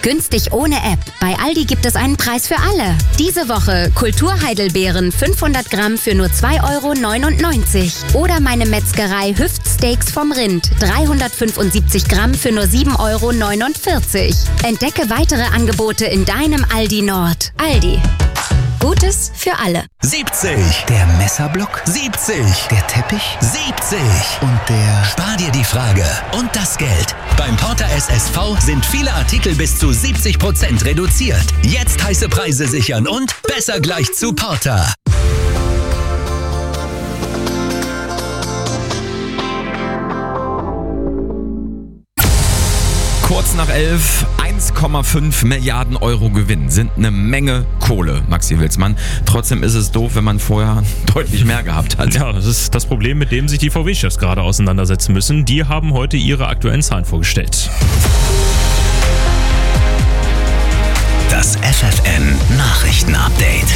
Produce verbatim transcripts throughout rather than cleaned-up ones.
Günstig ohne App. Bei Aldi gibt es einen Preis für alle. Diese Woche Kulturheidelbeeren fünfhundert Gramm für nur zwei Euro neunundneunzig. Oder meine Metzgerei Hüftsteaks vom Rind. dreihundertfünfundsiebzig Gramm für nur sieben Euro neunundvierzig. Entdecke weitere Angebote in deinem Aldi Nord. Aldi. Gutes für alle. siebzig. Der Messerblock. siebzig. Der Teppich. siebzig. Und der... Spar dir die Frage und das Geld. Beim Porter S S V sind viele Artikel bis zu siebzig Prozent reduziert. Jetzt heiße Preise sichern und besser gleich zu Porter. Kurz nach elf, eins Komma fünf Milliarden Euro Gewinn sind eine Menge Kohle, Maxi Wilsmann. Trotzdem ist es doof, wenn man vorher deutlich mehr gehabt hat. Ja, das ist das Problem, mit dem sich die V W-Chefs gerade auseinandersetzen müssen. Die haben heute ihre aktuellen Zahlen vorgestellt. Das F F N Nachrichten-Update.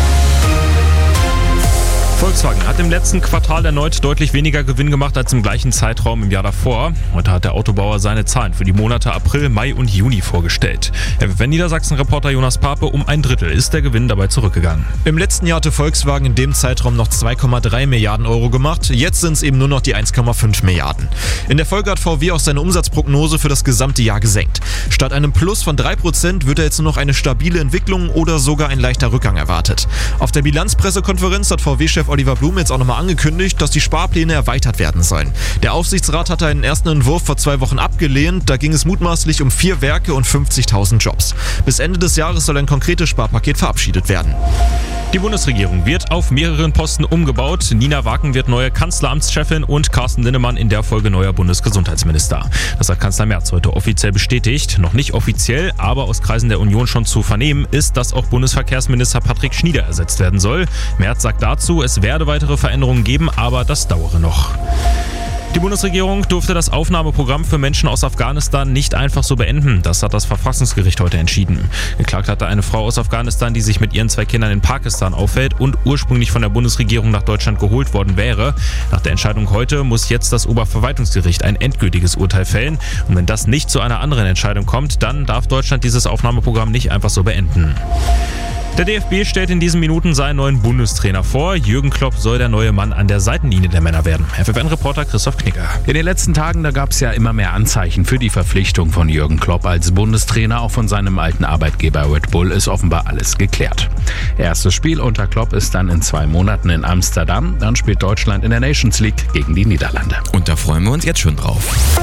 Volkswagen hat im letzten Quartal erneut deutlich weniger Gewinn gemacht als im gleichen Zeitraum im Jahr davor. Heute hat der Autobauer seine Zahlen für die Monate April, Mai und Juni vorgestellt. F F N Niedersachsen-Reporter Jonas Pape, um ein Drittel ist der Gewinn dabei zurückgegangen. Im letzten Jahr hatte Volkswagen in dem Zeitraum noch zwei Komma drei Milliarden Euro gemacht. Jetzt sind es eben nur noch die eins Komma fünf Milliarden. In der Folge hat V W auch seine Umsatzprognose für das gesamte Jahr gesenkt. Statt einem Plus von drei Prozent wird er jetzt nur noch eine stabile Entwicklung oder sogar ein leichter Rückgang erwartet. Auf der Bilanzpressekonferenz hat V W-Chef Oliver Blume jetzt auch nochmal angekündigt, dass die Sparpläne erweitert werden sollen. Der Aufsichtsrat hatte einen ersten Entwurf vor zwei Wochen abgelehnt. Da ging es mutmaßlich um vier Werke und fünfzigtausend Jobs. Bis Ende des Jahres soll ein konkretes Sparpaket verabschiedet werden. Die Bundesregierung wird auf mehreren Posten umgebaut. Nina Waken wird neue Kanzleramtschefin und Carsten Linnemann in der Folge neuer Bundesgesundheitsminister. Das hat Kanzler Merz heute offiziell bestätigt. Noch nicht offiziell, aber aus Kreisen der Union schon zu vernehmen ist, dass auch Bundesverkehrsminister Patrick Schnieder ersetzt werden soll. Merz sagt dazu, es werde weitere Veränderungen geben, aber das dauere noch. Die Bundesregierung durfte das Aufnahmeprogramm für Menschen aus Afghanistan nicht einfach so beenden. Das hat das Verfassungsgericht heute entschieden. Geklagt hatte eine Frau aus Afghanistan, die sich mit ihren zwei Kindern in Pakistan aufhält und ursprünglich von der Bundesregierung nach Deutschland geholt worden wäre. Nach der Entscheidung heute muss jetzt das Oberverwaltungsgericht ein endgültiges Urteil fällen. Und wenn das nicht zu einer anderen Entscheidung kommt, dann darf Deutschland dieses Aufnahmeprogramm nicht einfach so beenden. Der D F B stellt in diesen Minuten seinen neuen Bundestrainer vor. Jürgen Klopp soll der neue Mann an der Seitenlinie der Männer werden. F F N-Reporter Christoph Knicker. In den letzten Tagen, da gab es ja immer mehr Anzeichen für die Verpflichtung von Jürgen Klopp als Bundestrainer. Auch von seinem alten Arbeitgeber Red Bull ist offenbar alles geklärt. Erstes Spiel unter Klopp ist dann in zwei Monaten in Amsterdam. Dann spielt Deutschland in der Nations League gegen die Niederlande. Und da freuen wir uns jetzt schon drauf.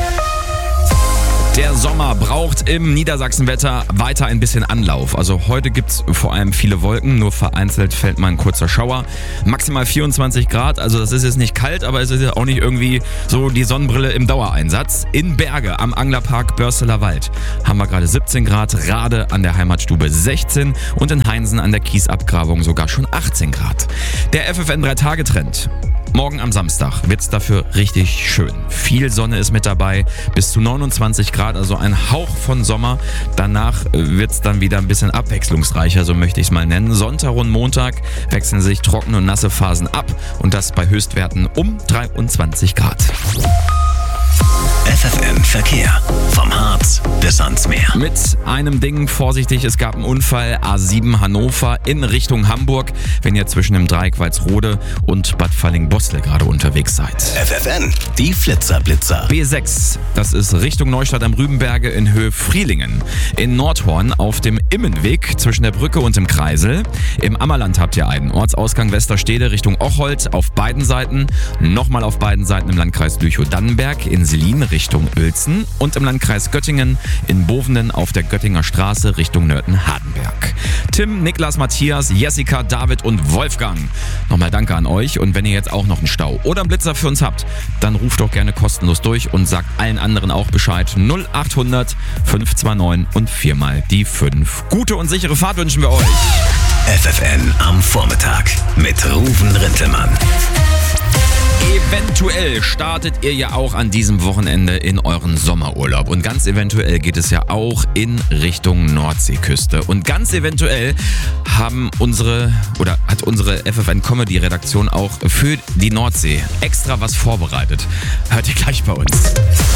Der Sommer braucht im Niedersachsenwetter weiter ein bisschen Anlauf. Also heute gibt's vor allem viele Wolken, nur vereinzelt fällt mal ein kurzer Schauer. Maximal vierundzwanzig Grad, also das ist jetzt nicht kalt, aber es ist ja auch nicht irgendwie so die Sonnenbrille im Dauereinsatz. In Berge am Anglerpark Börsteler Wald haben wir gerade siebzehn Grad, Rade an der Heimatstube sechzehn und in Heinsen an der Kiesabgrabung sogar schon achtzehn Grad. Der F F N drei Tage Trend. Morgen am Samstag wird's dafür richtig schön. Viel Sonne ist mit dabei, bis zu neunundzwanzig Grad, also ein Hauch von Sommer. Danach wird's dann wieder ein bisschen abwechslungsreicher, so möchte ich es mal nennen. Sonntag und Montag wechseln sich trockene und nasse Phasen ab und das bei Höchstwerten um dreiundzwanzig Grad. F F N Verkehr. Vom Harz bis ans Meer. Mit einem Ding vorsichtig, es gab einen Unfall, A sieben Hannover in Richtung Hamburg, wenn ihr zwischen dem Dreieck Walsrode und Bad Falling-Bostel gerade unterwegs seid. F F N, die Flitzer-Blitzer. B sechs, das ist Richtung Neustadt am Rübenberge in Höhe Frielingen. In Nordhorn auf dem Immenweg zwischen der Brücke und dem Kreisel. Im Ammerland habt ihr einen Ortsausgang Westerstede Richtung Ocholt auf beiden Seiten. Nochmal auf beiden Seiten im Landkreis Lüchow-Dannenberg, in Selin Richtung Uelzen und im Landkreis Göttingen in Bovenen auf der Göttinger Straße Richtung Nörten-Hardenberg. Tim, Niklas, Matthias, Jessica, David und Wolfgang. Nochmal danke an euch und wenn ihr jetzt auch noch einen Stau oder einen Blitzer für uns habt, dann ruft doch gerne kostenlos durch und sagt allen anderen auch Bescheid. null achthundert fünf zwei neun und viermal die fünf. Gute und sichere Fahrt wünschen wir euch. F F N am Vormittag mit Ruven Rintelmann. Eventuell startet ihr ja auch an diesem Wochenende in euren Sommerurlaub. Und ganz eventuell geht es ja auch in Richtung Nordseeküste. Und ganz eventuell haben unsere oder hat unsere F F N-Comedy-Redaktion auch für die Nordsee extra was vorbereitet. Hört ihr gleich bei uns.